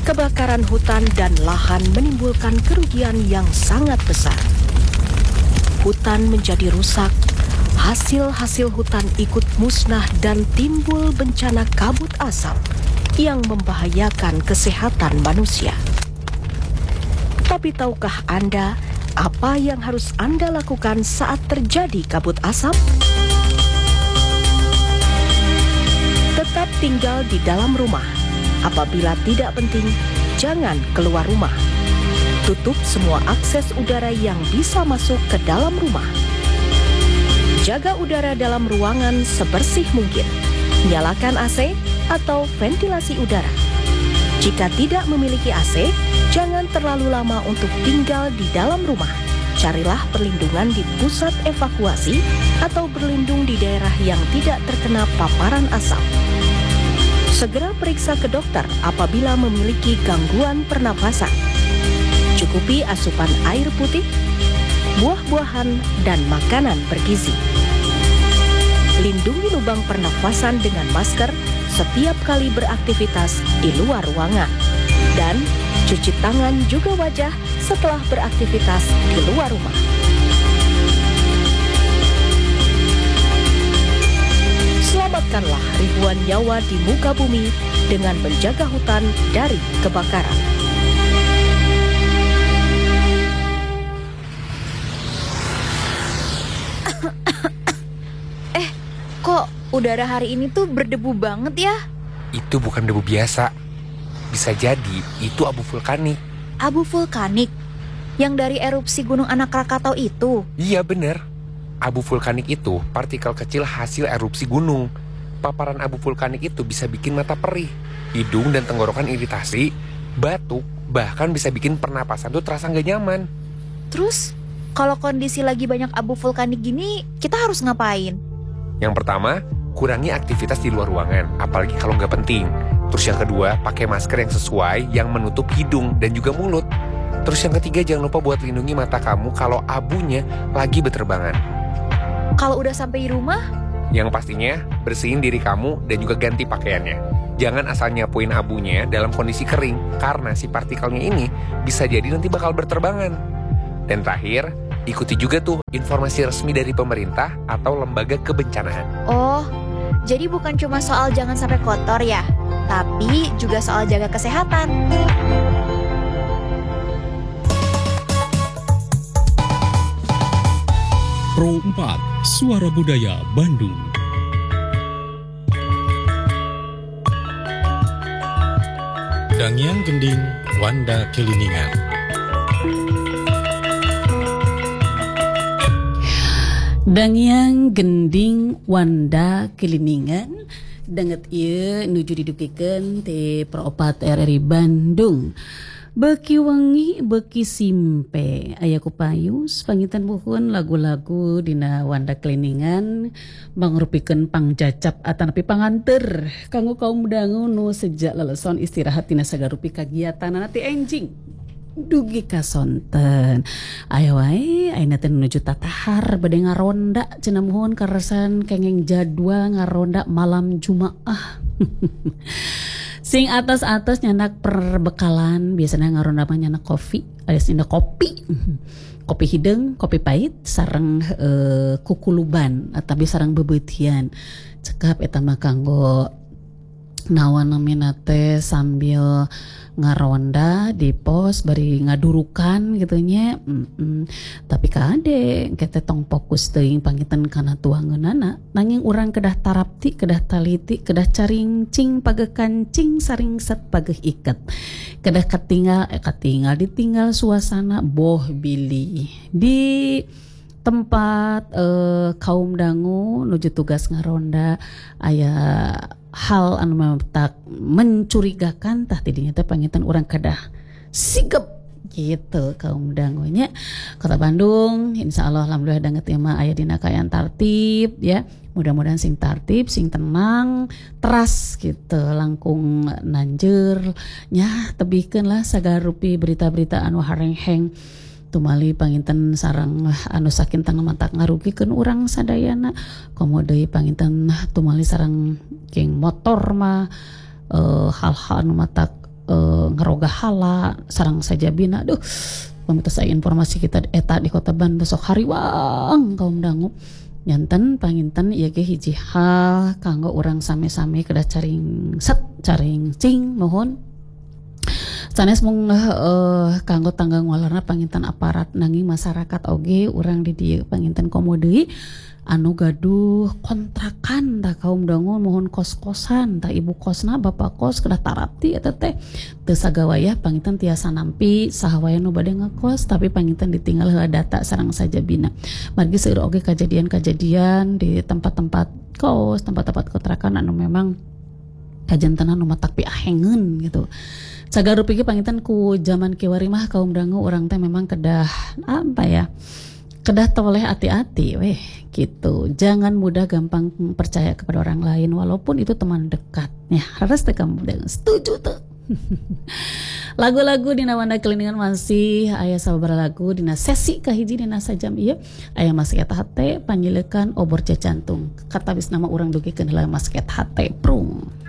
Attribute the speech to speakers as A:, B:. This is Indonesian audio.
A: Kebakaran hutan dan lahan menimbulkan kerugian yang sangat besar. Hutan menjadi rusak, hasil-hasil hutan ikut musnah dan timbul bencana kabut asap yang membahayakan kesehatan manusia. Tapi tahukah Anda apa yang harus Anda lakukan saat terjadi kabut asap? Tetap tinggal di dalam rumah. Apabila tidak penting, jangan keluar rumah. Tutup semua akses udara yang bisa masuk ke dalam rumah. Jaga udara dalam ruangan sebersih mungkin. Nyalakan AC atau ventilasi udara. Jika tidak memiliki AC, jangan terlalu lama untuk tinggal di dalam rumah. Carilah perlindungan di pusat evakuasi atau berlindung di daerah yang tidak terkena paparan asap. Segera periksa ke dokter apabila memiliki gangguan pernafasan. Cukupi asupan air putih, buah-buahan, dan makanan bergizi. Lindungi lubang pernafasan dengan masker setiap kali beraktivitas di luar ruangan. Dan cuci tangan juga wajah setelah beraktivitas di luar rumah. Selamatkanlah ribuan nyawa di muka bumi dengan menjaga hutan dari kebakaran.
B: Kok udara hari ini tuh berdebu banget ya?
C: Itu bukan debu biasa. Bisa jadi itu abu vulkanik.
B: Abu vulkanik? Yang dari erupsi Gunung Anak Krakatau itu?
C: Iya bener. Abu vulkanik itu partikel kecil hasil erupsi gunung. Paparan abu vulkanik itu bisa bikin mata perih, hidung dan tenggorokan iritasi, batuk, bahkan bisa bikin pernapasan tuh terasa nggak nyaman.
B: Terus, kalau kondisi lagi banyak abu vulkanik gini, kita harus ngapain?
C: Yang pertama, kurangi aktivitas di luar ruangan, apalagi kalau nggak penting. Terus yang kedua, pakai masker yang sesuai yang menutup hidung dan juga mulut. Terus yang ketiga, jangan lupa buat lindungi mata kamu kalau abunya lagi berterbangan.
B: Kalau udah sampai di rumah?
C: Yang pastinya, bersihin diri kamu dan juga ganti pakaiannya. Jangan asal nyapuin abunya dalam kondisi kering, karena si partikelnya ini bisa jadi nanti bakal berterbangan. Dan terakhir, ikuti juga tuh informasi resmi dari pemerintah atau lembaga kebencanaan.
B: Oh, jadi bukan cuma soal jangan sampai kotor ya, tapi juga soal jaga kesehatan.
D: Pro 4, Suara Budaya Bandung. Dangiang Gending, Wanda Keliningan.
E: Dangiang Gending, Wanda Keliningan. Danget ieu nuju didukikeun ti Pro 4 RRI Bandung. Beki wengi, beki simpe, aya kupayus, pangitan buhun lagu-lagu dina Wanda Keliningan, mangrupikeun pangjacap atanapi panganter, kanggo kaum dangu nu sejak leleson istirahat dina sagarupi kagiatan ti enjing. Dugi kasonten. Aya wae ayeuna teh nuju tatahar bade ngaronda cenah muhun karesan kenging jadwal ngaronda malam Jumaah. Sing atas-atas nyanak perbekalan biasanya ngaronda mah nyanak kopi alias nyanak kopi. Kopi hideng, kopi pahit sareng kukuluban atabi sareng bebeutian. Cekap eta mah kanggo nawan namina teh sambil ngaronda di pos bari ngadurukan gitu nya. Tapi kade kita tong fokus teuing pangitan kana tuangeunana nanging urang kedah tarapti kedah taliti kedah caringcing pagekancing saring set pageh iket kedah katinggal ditinggal suasana boh bilih di tempat kaum dangu nuju tugas ngaronda aya hal anu tak mencurigakan tah tidinya teh pangitan urang kedah sigep gitu kaum dangunya Kota Bandung insyaallah alhamdulillah danget ieu mah aya dina kaayaan tartib ya mudah-mudahan sing tartib sing tenang teras gitu langkung nanjeur nya tebihkeun lah sagarupi berita-berita anu harengheng tumali panginten sareng anu sakinten mata ngarugikeun urang sadayana komo deui panginten tumali sareng geng motor mah hal-hal anu mata ngeroga hala sarang saja bina. Aduh, pemirsa saya informasi kita eta di Kota Bandung besok hariwang kaum dangu. Nyanten panginten ieu ge hiji hal kanggo urang same-same kedah caring cing nuhun. Sanes mung kanggo tangga ngolarna panginten aparat nanging masyarakat oge urang di dieu panginten komo deui anu gaduh kontrakan tah kaum dangu mohon kos-kosan tah ibu kosna bapak kos kedah tarapti eta teh teu sagawayah panginten tiasa nampi saha wae nu bade ngekos tapi panginten ditinggal heula data sareng saja bina. Margi seueur oge kajadian-kajadian di tempat-tempat kos, tempat-tempat kontrakan anu memang kajantenan nu matak piahengeun gitu. Sagarup ieu panginten ku zaman kiwari mah kaum dangu urang teh memang kedah kedah toleh hati-hati weh gitu. Jangan mudah gampang percaya kepada orang lain walaupun itu teman dekat. Ya, harus kamu setuju tuh. Lagu-lagu dina Wanda Keliningan masih aya sababaraha lagu dina sesi kahiji dina sajam ieu aya Mas Eta Hate panyilekan obor cacantung. Kata bis nama urang dugikeun heula Mas Eta Hate prung.